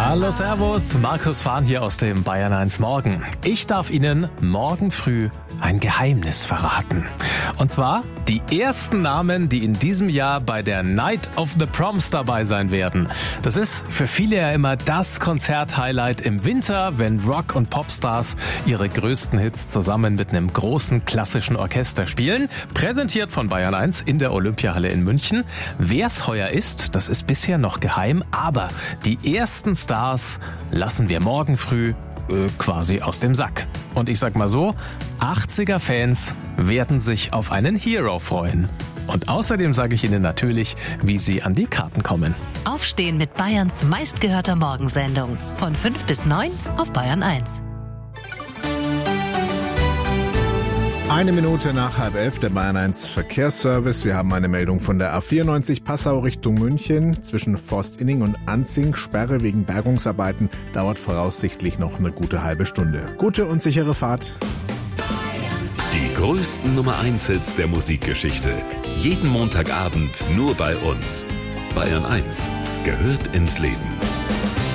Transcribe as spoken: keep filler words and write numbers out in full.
Hallo, servus, Markus Fahn hier aus dem Bayern eins Morgen. Ich darf Ihnen morgen früh ein Geheimnis verraten. Und zwar die ersten Namen, die in diesem Jahr bei der Night of the Proms dabei sein werden. Das ist für viele ja immer das Konzerthighlight im Winter, wenn Rock- und Popstars ihre größten Hits zusammen mit einem großen klassischen Orchester spielen. Präsentiert von Bayern eins in der Olympiahalle in München. Wer's heuer ist, das ist bisher noch geheim, aber die ersten Stars lassen wir morgen früh äh, quasi aus dem Sack. Und ich sag mal so, achtziger-Fans werden sich auf einen Hero freuen. Und außerdem sage ich Ihnen natürlich, wie Sie an die Karten kommen. Aufstehen mit Bayerns meistgehörter Morgensendung. Von fünf bis neun auf Bayern eins. Eine Minute nach halb elf, der Bayern eins Verkehrsservice. Wir haben eine Meldung von der A vierundneunzig Passau Richtung München. Zwischen Forstinning und Anzing, Sperre wegen Bergungsarbeiten, dauert voraussichtlich noch eine gute halbe Stunde. Gute und sichere Fahrt. Die größten Nummer eins Hits der Musikgeschichte. Jeden Montagabend nur bei uns. Bayern eins gehört ins Leben.